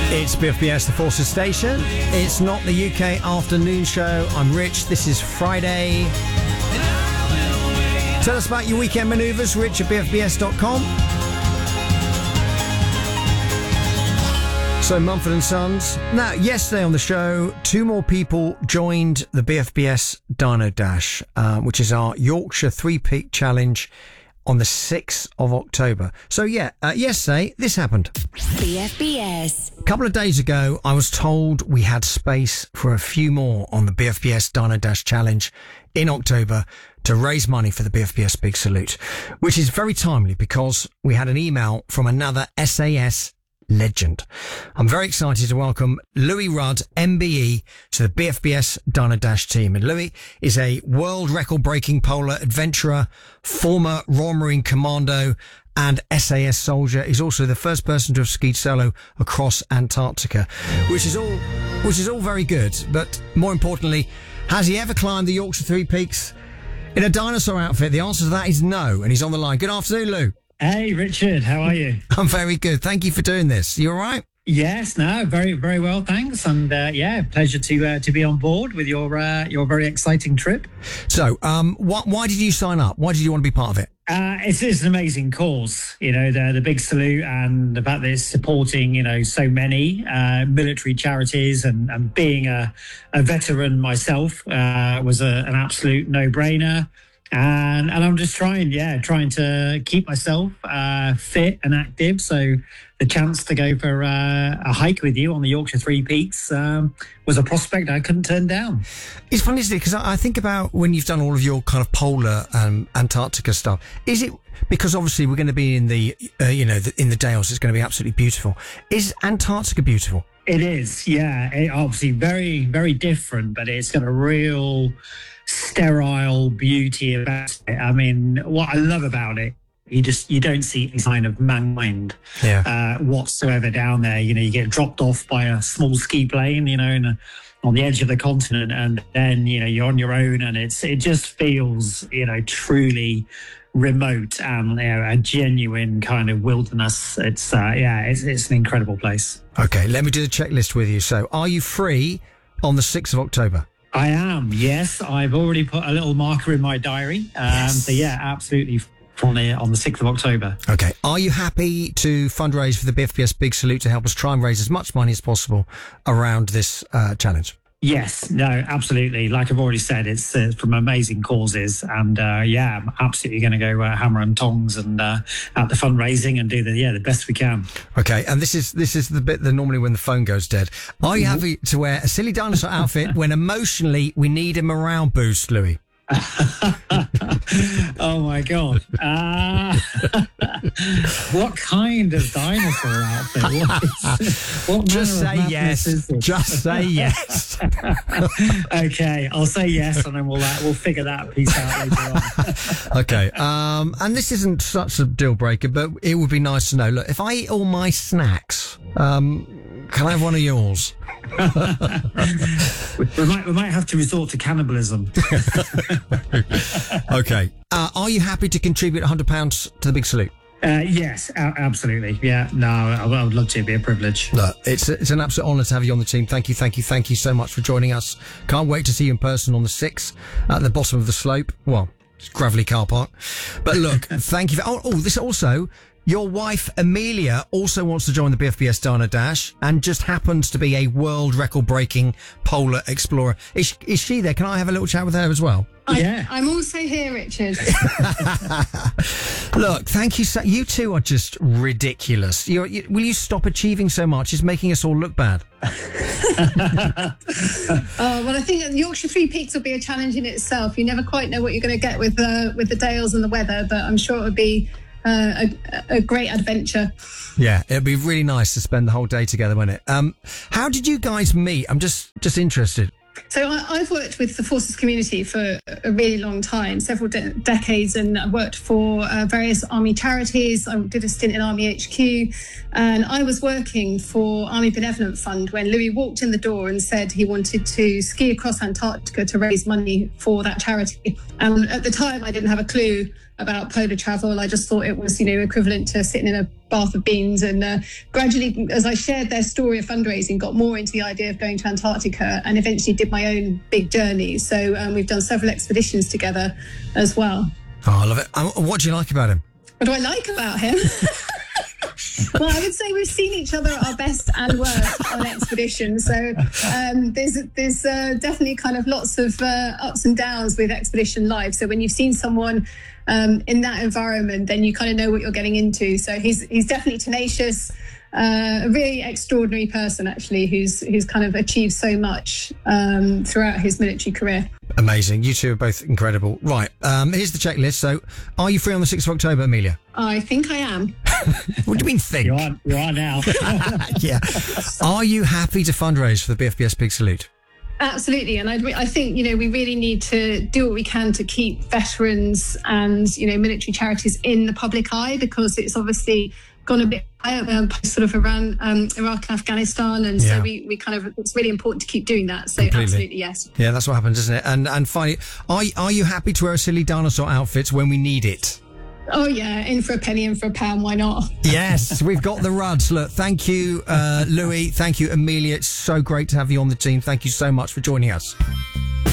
It's BFBS, the Forces Station. It's not the UK afternoon show. I'm Rich. This is Friday. Tell us about your weekend manoeuvres, rich at bfbs.com. So, Mumford & Sons. Now, yesterday on the show, 2 more people joined the BFBS Dino Dash, which is our Yorkshire 3-Peak Challenge on the 6th of October. So, yesterday, this happened. BFBS. A couple of days ago, I was told we had space for a few more on the BFBS Dino Dash Challenge in October to raise money for the BFBS Big Salute, which is very timely because we had an email from another SAS legend. I'm very excited to welcome Louis Rudd, MBE, to the BFBS Dino Dash team. And Louis is a world record breaking polar adventurer, former Royal Marine Commando and SAS soldier. He's also the first person to have skied solo across Antarctica, which is all very good. But more importantly, has he ever climbed the Yorkshire 3 Peaks in a dinosaur outfit? The answer to that is no. And he's on the line. Good afternoon, Lou. Hey, Richard, how are you? I'm very good. Thank you for doing this. You all right? Yes, no, very, very well, thanks. And pleasure to be on board with your very exciting trip. So, why did you sign up? Why did you want to be part of it? It's an amazing cause, the Big Salute, and the fact that it's supporting, so many military charities, and being a veteran myself was an absolute no-brainer. And I'm just trying to keep myself fit and active. So the chance to go for a hike with you on the Yorkshire 3 Peaks was a prospect I couldn't turn down. It's funny, isn't it? Because I think about when you've done all of your kind of polar Antarctica stuff. Is it because obviously we're going to be in the in the Dales? It's going to be absolutely beautiful. Is Antarctica beautiful? It is, yeah. Obviously very, very different, but it's got a real sterile beauty about it. I mean, what I love about it, you don't see any sign of mankind whatsoever down there. You get dropped off by a small ski plane, on the edge of the continent, and then you're on your own, and it just feels truly remote and a genuine kind of wilderness. It's an incredible place. Okay, let me do the checklist with you. So, are you free on the 6th of October? I am, yes. I've already put a little marker in my diary. Yes. So, absolutely on the 6th of October. Okay. Are you happy to fundraise for the BFBS Big Salute to help us try and raise as much money as possible around this challenge? Yes, no, absolutely. Like I've already said, it's from amazing causes, and I'm absolutely going to go hammer and tongs and at the fundraising and do the best we can. Okay, and this is the bit that normally when the phone goes dead. Are you happy to wear a silly dinosaur outfit when emotionally we need a morale boost, Louis? Oh my God! What kind of dinosaur outfit? What just say yes. Just say yes. Okay, I'll say yes, and then we'll figure that piece out later on. Okay. And this isn't such a deal breaker, but it would be nice to know. Look, if I eat all my snacks, can I have one of yours? we might have to resort to cannibalism. Okay. Are you happy to contribute £100 to the Big Salute? Yes, absolutely. Yeah, no, I would love to. It'd be a privilege. Look, it's an absolute honour to have you on the team. Thank you so much for joining us. Can't wait to see you in person on the 6th at the bottom of the slope. Well, it's gravelly car park. But look, thank you. This also... Your wife, Amelia, also wants to join the BFBS Dino Dash and just happens to be a world record-breaking polar explorer. Is she there? Can I have a little chat with her as well? I'm also here, Richard. Look, thank you. You two are just ridiculous. Will you stop achieving so much? It's making us all look bad. Well, I think the Yorkshire 3 Peaks will be a challenge in itself. You never quite know what you're going to get with the Dales and the weather, but I'm sure it would be a great adventure. Yeah, it'd be really nice to spend the whole day together, wouldn't it? How did you guys meet? I'm just interested. So I've worked with the Forces community for a really long time, several decades, and I worked for various Army charities. I did a stint in Army HQ, and I was working for Army Benevolent Fund when Louis walked in the door and said he wanted to ski across Antarctica to raise money for that charity. And at the time, I didn't have a clue about polar travel. I just thought it was, equivalent to sitting in a bath of beans. And gradually, as I shared their story of fundraising, got more into the idea of going to Antarctica, and eventually did my own big journey. So we've done several expeditions together as well. Oh, I love it. What do you like about him? What do I like about him? Well, I would say we've seen each other at our best and worst on expeditions. So there's definitely kind of lots of ups and downs with expedition life. So when you've seen someone in that environment, then you kind of know what you're getting into. So he's definitely tenacious, a really extraordinary person, actually, who's kind of achieved so much throughout his military career. Amazing. You two are both incredible. Right. Here's the checklist. So are you free on the 6th of October, Amelia? I think I am. What do you mean think? You are now. Yeah. Are you happy to fundraise for the BFBS Big Salute? Absolutely. And I think, we really need to do what we can to keep veterans and, military charities in the public eye, because it's obviously gone a bit higher sort of around Iraq and Afghanistan. And so we kind of, it's really important to keep doing that. So Completely. Absolutely, yes. Yeah, that's what happens, isn't it? And finally, are you happy to wear a silly dinosaur outfit when we need it? Oh, yeah. In for a penny, in for a pound. Why not? Yes, we've got the Ruds. Look, thank you, Louis. Thank you, Amelia. It's so great to have you on the team. Thank you so much for joining us.